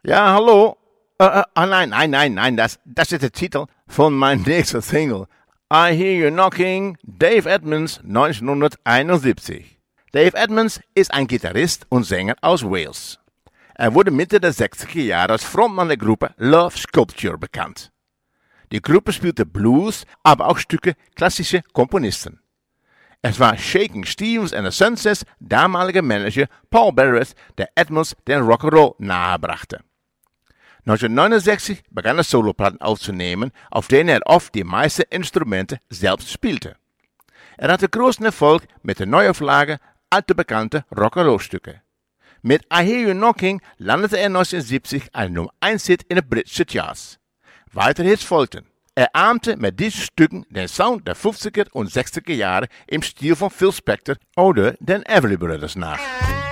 Ja, hallo? Nein, das ist der Titel von meinem nächsten Single. I Hear You Knocking, Dave Edmunds, 1971. Dave Edmunds ist ein Gitarrist und Sänger aus Wales. Er wurde Mitte der 60er Jahre als Frontmann der Gruppe Love Sculpture bekannt. Die Gruppe spielte Blues, aber auch Stücke klassischer Komponisten. Es war Shakin' Stevens and the Sunsets damaliger Manager Paul Barrett, der Edmunds den Rock'n'Roll nahebrachte. 1969 begann er Soloplatten aufzunehmen, auf denen er oft die meisten Instrumente selbst spielte. Er hatte großen Erfolg mit der Neuauflage alter bekannter Rock'n'Roll-Stücke. Mit I Hear You Knocking landete er 1970 ein Nummer 1-Hit in den britischen Charts. Weitere Hits folgten. Er ahmte mit diesen Stücken den Sound der 50er und 60er Jahre im Stil von Phil Spector oder den Everly Brothers nach.